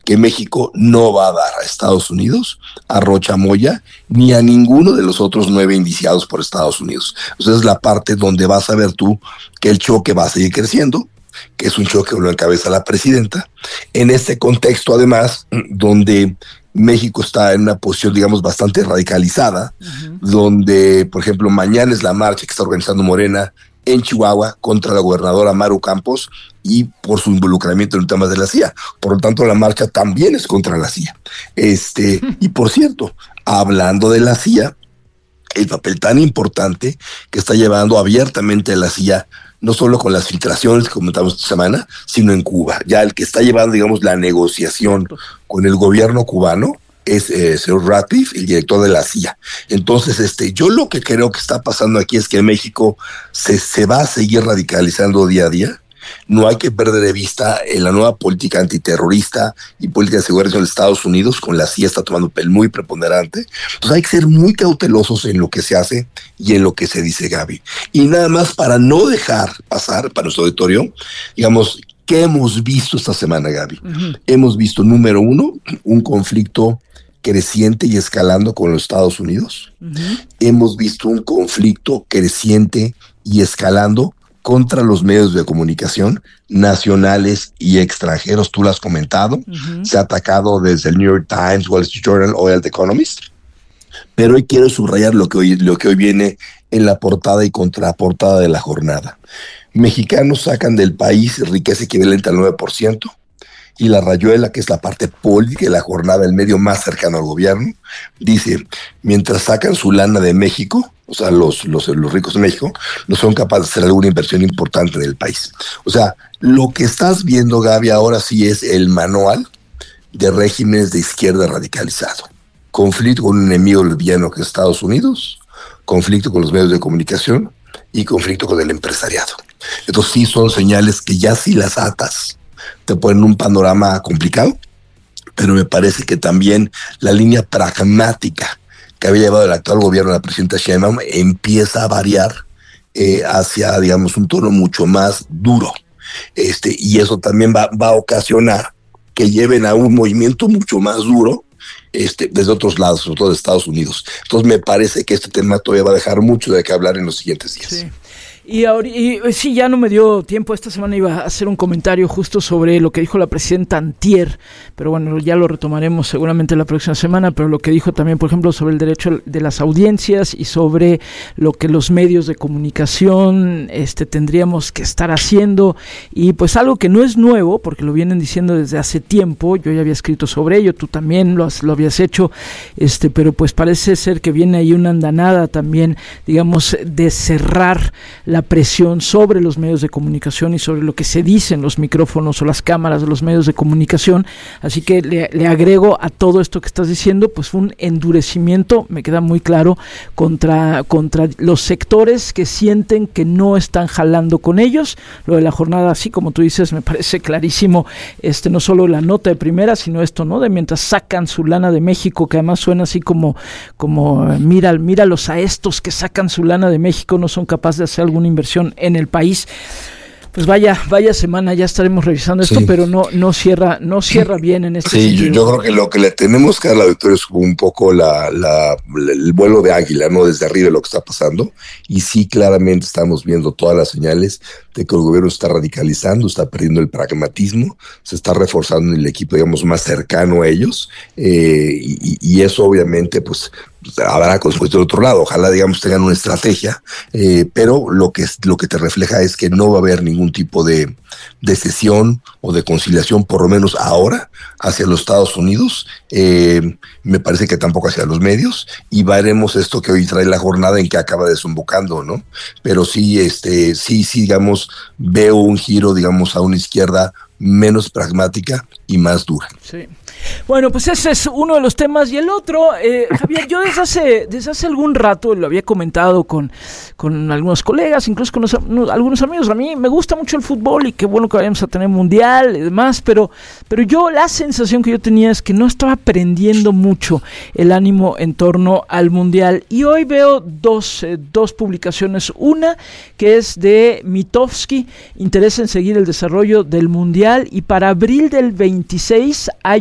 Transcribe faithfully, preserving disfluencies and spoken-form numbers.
que México no va a dar a Estados Unidos, a Rocha Moya, ni a ninguno de los otros nueve indiciados por Estados Unidos. Esa es la parte donde vas a ver tú que el choque va a seguir creciendo, que es un choque que lo encabeza la presidenta, en este contexto además donde México está en una posición, digamos, bastante radicalizada, uh-huh. donde, por ejemplo, mañana es la marcha que está organizando Morena en Chihuahua contra la gobernadora Maru Campos y por su involucramiento en temas de la C I A. Por lo tanto, la marcha también es contra la C I A. Este, y por cierto, hablando de la C I A, el papel tan importante que está llevando abiertamente la C I A, no solo con las filtraciones que comentamos esta semana, sino en Cuba. Ya el que está llevando, digamos, la negociación con el gobierno cubano es el eh, señor Ratcliffe, el director de la C I A. Entonces, este, yo lo que creo que está pasando aquí es que México se, se va a seguir radicalizando día a día. No hay que perder de vista en la nueva política antiterrorista y política de seguridad de Estados Unidos, con la C I A está tomando un papel muy preponderante. Entonces hay que ser muy cautelosos en lo que se hace y en lo que se dice, Gaby. Y nada más para no dejar pasar para nuestro auditorio, digamos, ¿qué hemos visto esta semana, Gaby? Uh-huh. Hemos visto, número uno, un conflicto creciente y escalando con los Estados Unidos. Uh-huh. Hemos visto un conflicto creciente y escalando contra los medios de comunicación nacionales y extranjeros. Tú lo has comentado. Uh-huh. Se ha atacado desde el New York Times, Wall Street Journal o el The Economist. Pero hoy quiero subrayar lo que hoy, lo que hoy viene en la portada y contraportada de la jornada. Mexicanos sacan del país riqueza equivalente al nueve por ciento. Y La Rayuela, que es la parte política de la jornada, el medio más cercano al gobierno, dice, mientras sacan su lana de México, o sea, los, los, los ricos de México, no son capaces de hacer alguna inversión importante en el país. O sea, lo que estás viendo, Gaby, ahora sí es el manual de regímenes de izquierda radicalizado. Conflicto con un enemigo lesbiano que es Estados Unidos, conflicto con los medios de comunicación y conflicto con el empresariado. Entonces sí son señales que ya si las atas te ponen un panorama complicado, pero me parece que también la línea pragmática que había llevado el actual gobierno de la presidenta Sheinbaum empieza a variar eh, hacia, digamos, un tono mucho más duro. Este, y eso también va, va a ocasionar que lleven a un movimiento mucho más duro este, desde otros lados, sobre todo de Estados Unidos. Entonces me parece que este tema todavía va a dejar mucho de qué hablar en los siguientes días. Sí. Y, ahora, y sí, ya no me dio tiempo. Esta semana iba a hacer un comentario justo sobre lo que dijo la presidenta antier, pero bueno, ya lo retomaremos seguramente la próxima semana, pero lo que dijo también, por ejemplo, sobre el derecho de las audiencias y sobre lo que los medios de comunicación este, tendríamos que estar haciendo, y pues algo que no es nuevo, porque lo vienen diciendo desde hace tiempo. Yo ya había escrito sobre ello, tú también lo, has, lo habías hecho, este, pero pues parece ser que viene ahí una andanada también, digamos, de cerrar la presión sobre los medios de comunicación y sobre lo que se dice en los micrófonos o las cámaras de los medios de comunicación. Así que le, le agrego a todo esto que estás diciendo, pues un endurecimiento, me queda muy claro, contra, contra los sectores que sienten que no están jalando con ellos. Lo de la jornada, así como tú dices, me parece clarísimo, este, no solo la nota de primera, sino esto, ¿no? De mientras sacan su lana de México, que además suena así como, como mira, míralos a estos que sacan su lana de México, no son capaces de hacer alguna inversión en el país. Pues vaya, vaya semana, ya estaremos revisando esto, sí. pero no, no cierra, no cierra bien en este sí, sentido. Yo, yo creo que lo que le tenemos que dar a la victoria es un poco la, la, el vuelo de águila, ¿no? Desde arriba de lo que está pasando. Y sí, claramente estamos viendo todas las señales de que el gobierno está radicalizando, está perdiendo el pragmatismo, se está reforzando el equipo, digamos, más cercano a ellos. Eh, y, y eso obviamente, pues, habrá consecuencias del otro lado. Ojalá, digamos, tengan una estrategia, eh, pero lo que, lo que te refleja es que no va a haber ningún tipo de, de cesión o de conciliación, por lo menos ahora, hacia los Estados Unidos. Eh, me parece que tampoco hacia los medios, y veremos esto que hoy trae la jornada en que acaba desembocando, ¿no? Pero sí, este, sí, sí, digamos, veo un giro, digamos, a una izquierda menos pragmática y más dura. Sí. Bueno, pues ese es uno de los temas. Y el otro, eh, Javier, yo desde hace desde hace algún rato lo había comentado con, con algunos colegas, incluso con los, algunos amigos. A mí me gusta mucho el fútbol y qué bueno que vayamos a tener mundial y demás, pero, pero yo la sensación que yo tenía es que no estaba prendiendo mucho el ánimo en torno al mundial. Y hoy veo dos, eh, dos publicaciones. Una que es de Mitofsky, interés en seguir el desarrollo del mundial, y para abril del veintiséis hay